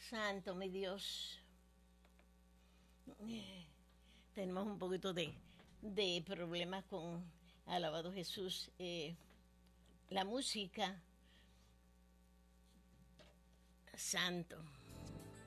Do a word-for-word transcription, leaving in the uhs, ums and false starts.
Santo, mi Dios. Tenemos un poquito de, de problemas con Alabado Jesús. Eh, la música. Santo.